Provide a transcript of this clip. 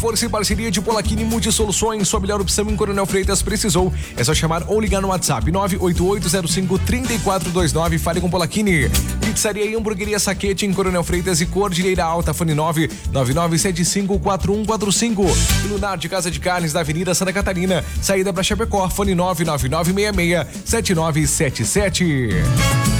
Força e parceria de Polaquini Multisoluções, sua melhor opção em Coronel Freitas precisou. É só chamar ou ligar no WhatsApp 98805-3429. Fale com Polaquini. Pizzaria e Hamburgueria Saquete em Coronel Freitas e Cordilheira Alta, fone 999754145. E Lunar de Casa de Carnes da Avenida Santa Catarina, saída para Chapecó, fone 99966-7977.